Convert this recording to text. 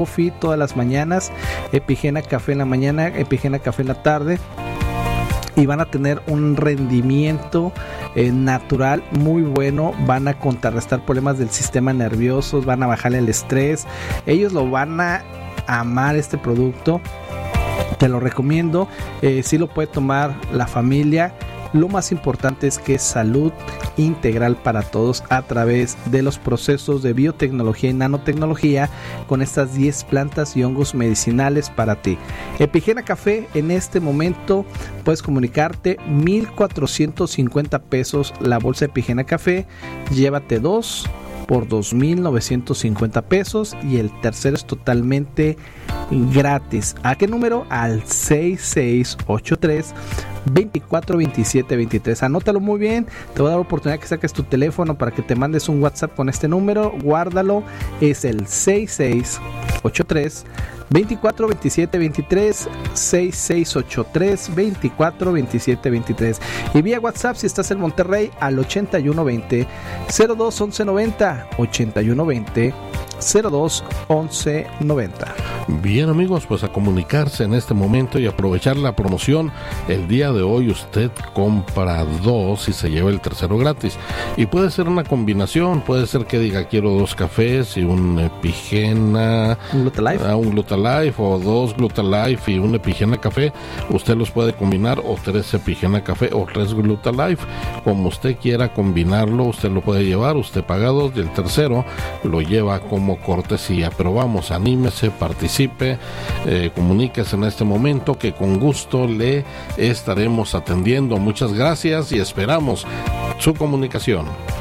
Coffee todas las mañanas, Epigena Café en la mañana, Epigena Café en la tarde, y van a tener un rendimiento natural muy bueno. Van a contrarrestar problemas del sistema nervioso, van a bajar el estrés. Ellos lo van a amar, este producto. Te lo recomiendo. Sí lo puede tomar la familia. Lo más importante es que es salud integral para todos a través de los procesos de biotecnología y nanotecnología con estas 10 plantas y hongos medicinales para ti. Epigena Café, en este momento puedes comunicarte, 1,450 pesos la bolsa de Epigena Café. Llévate 2 por 2,950 pesos y el tercero es totalmente gratis. ¿A qué número? Al 6683-242723. Anótalo muy bien. Te voy a dar la oportunidad que saques tu teléfono para que te mandes un WhatsApp con este número. Guárdalo. Es el 6683-242723, 6683-242723. Y vía WhatsApp si estás en Monterrey al 8120-021190, 8120-021190. Bien, amigos, pues a comunicarse en este momento y aprovechar la promoción. El día de hoy usted compra 2 y se lleva el tercero gratis. Y puede ser una combinación, puede ser que diga quiero 2 cafés y un Epigena, un Glutalife, o 2 Glutalife y un Epigena Café. Usted los puede combinar, o 3 Epigena Café o 3 Glutalife. Como usted quiera combinarlo, usted lo puede llevar. Usted paga 2 y el tercero lo lleva como cortesía. Pero vamos, anímese, participe, comuníquese en este momento, que con gusto le estaremos atendiendo. Muchas gracias y esperamos su comunicación.